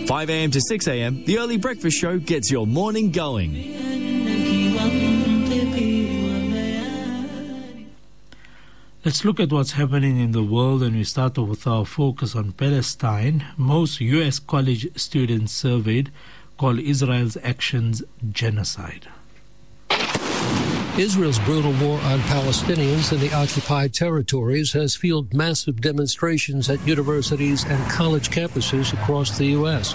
5 a.m. to 6 a.m, the Early Breakfast Show gets your morning going. Let's look at what's happening in the world, and we start off with our focus on Palestine. Most U.S. college students surveyed call Israel's actions genocide. Israel's brutal war on Palestinians in the occupied territories has fueled massive demonstrations at universities and college campuses across the U.S.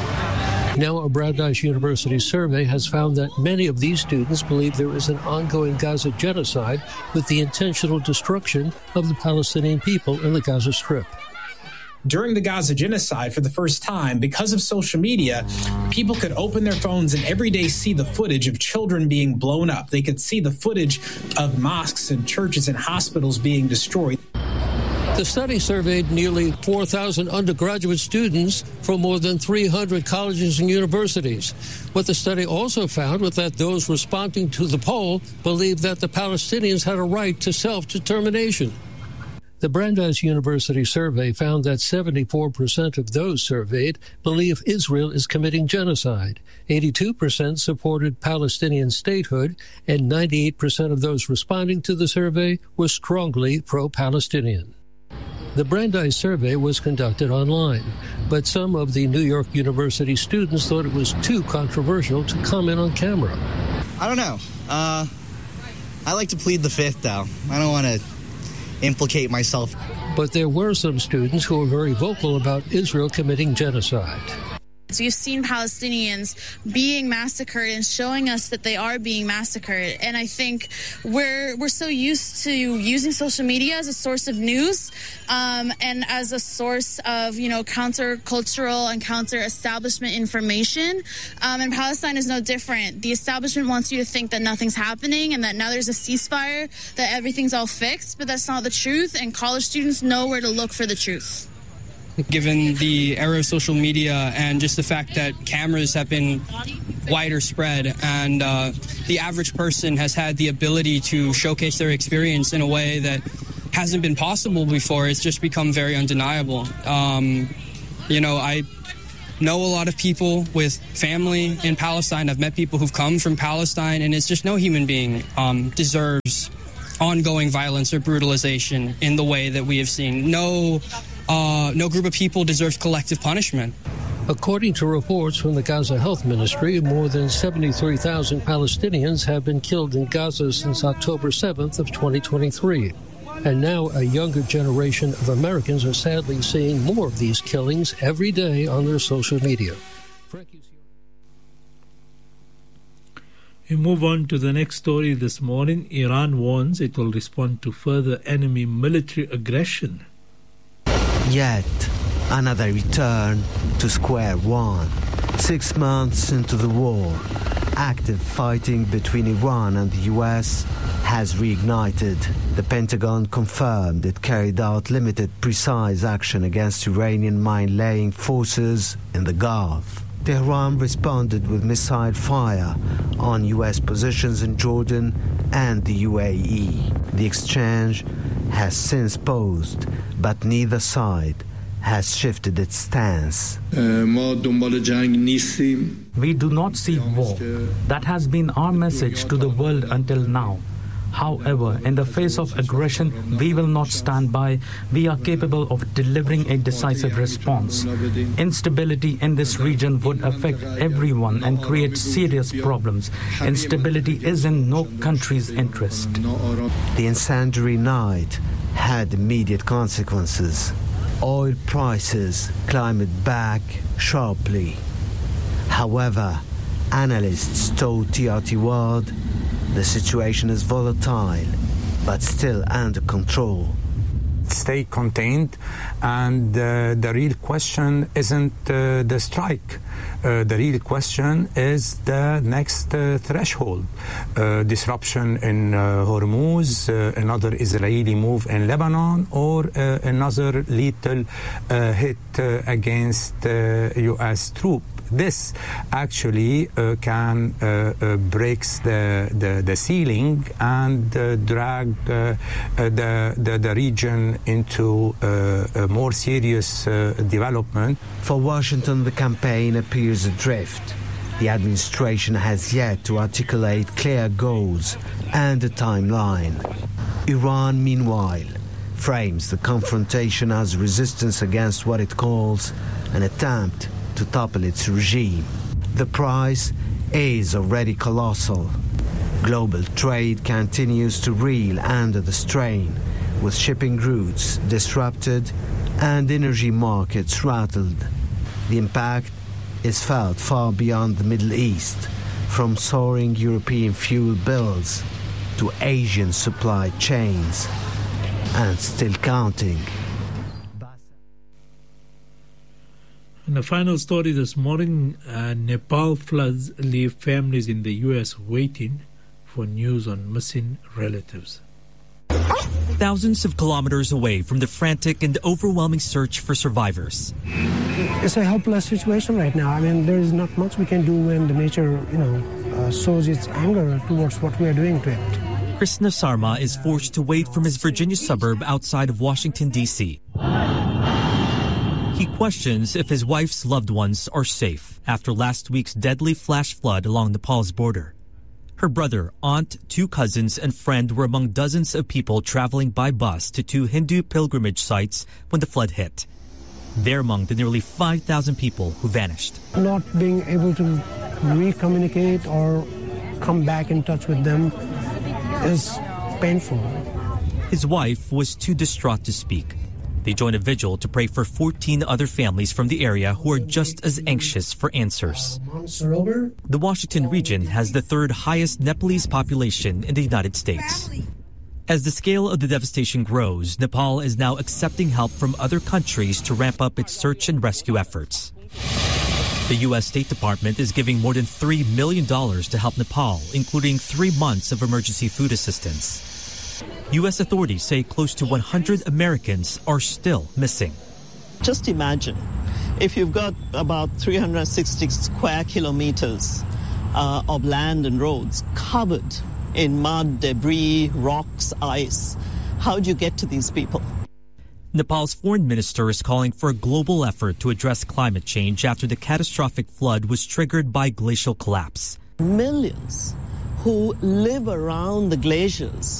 Now, a Brandeis University survey has found that many of these students believe there is an ongoing Gaza genocide with the intentional destruction of the Palestinian people in the Gaza Strip. During the Gaza genocide, for the first time, because of social media, people could open their phones and every day see the footage of children being blown up. They could see the footage of mosques and churches and hospitals being destroyed. The study surveyed nearly 4,000 undergraduate students from more than 300 colleges and universities. What the study also found was that those responding to the poll believed that the Palestinians had a right to self-determination. The Brandeis University survey found that 74% of those surveyed believe Israel is committing genocide. 82% supported Palestinian statehood, and 98% of those responding to the survey were strongly pro-Palestinian. The Brandeis survey was conducted online, but some of the New York University students thought it was too controversial to comment on camera. I don't know. I like to plead the fifth, though. I don't want to implicate myself. But there were some students who were very vocal about Israel committing genocide. So you've seen Palestinians being massacred and showing us that they are being massacred. And I think we're so used to using social media as a source of news and as a source of, counter-cultural and counter-establishment information. And Palestine is no different. The establishment wants you to think that nothing's happening and that now there's a ceasefire, that everything's all fixed, but that's not the truth. And college students know where to look for the truth. Given the era of social media and just the fact that cameras have been wider spread and the average person has had the ability to showcase their experience in a way that hasn't been possible before, it's just become very undeniable. I know a lot of people with family in Palestine. I've met people who've come from Palestine, and it's just no human being deserves ongoing violence or brutalization in the way that we have seen. No group of people deserves collective punishment. According to reports from the Gaza Health Ministry, more than 73,000 Palestinians have been killed in Gaza since October 7th of 2023. And now a younger generation of Americans are sadly seeing more of these killings every day on their social media. We move on to the next story this morning. Iran warns it will respond to further enemy military aggression. Yet another return to square one. 6 months into the war, active fighting between Iran and the U.S. has reignited. The Pentagon confirmed it carried out limited precise action against Iranian mine-laying forces in the Gulf. Tehran responded with missile fire on U.S. positions in Jordan and the UAE. The exchange has since paused, but neither side has shifted its stance. We do not see war. That has been our message to the world until now. However, in the face of aggression, we will not stand by. We are capable of delivering a decisive response. Instability in this region would affect everyone and create serious problems. Instability is in no country's interest. The incendiary night had immediate consequences. Oil prices climbed back sharply. However, analysts told TRT World the situation is volatile, but still under control. Stay contained, and the real question isn't the strike. The real question is the next threshold. Disruption in Hormuz, another Israeli move in Lebanon, or another lethal hit against U.S. troops. This actually can breaks the ceiling and drag the region into a more serious development. For Washington, the campaign appears adrift. The administration has yet to articulate clear goals and a timeline. Iran, meanwhile, frames the confrontation as resistance against what it calls an attempt to topple its regime. The price is already colossal. Global trade continues to reel under the strain, with shipping routes disrupted and energy markets rattled. The impact is felt far beyond the Middle East, from soaring European fuel bills to Asian supply chains, and still counting. And the final story this morning, Nepal floods leave families in the U.S. waiting for news on missing relatives. Thousands of kilometers away from the frantic and overwhelming search for survivors. It's a helpless situation right now. I mean, there is not much we can do when the nature, shows its anger towards what we are doing to it. Krishna Sarma is forced to wait from his Virginia suburb outside of Washington, D.C. He questions if his wife's loved ones are safe after last week's deadly flash flood along Nepal's border. Her brother, aunt, 2 cousins, and friend were among dozens of people traveling by bus to 2 Hindu pilgrimage sites when the flood hit. They're among the nearly 5,000 people who vanished. Not being able to re-communicate or come back in touch with them is painful. His wife was too distraught to speak. They joined a vigil to pray for 14 other families from the area who are just as anxious for answers. The Washington region has the 3rd highest Nepalese population in the United States. As the scale of the devastation grows, Nepal is now accepting help from other countries to ramp up its search and rescue efforts. The U.S. State Department is giving more than $3 million to help Nepal, including 3 months of emergency food assistance. U.S. authorities say close to 100 Americans are still missing. Just imagine if you've got about 360 square kilometers of land and roads covered in mud, debris, rocks, ice. How do you get to these people? Nepal's foreign minister is calling for a global effort to address climate change after the catastrophic flood was triggered by glacial collapse. Millions who live around the glaciers